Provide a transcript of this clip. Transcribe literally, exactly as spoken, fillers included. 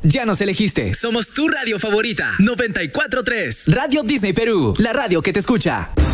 Ya nos elegiste. Somos tu radio favorita. noventa y cuatro punto tres. Radio Disney Perú, la radio que te escucha.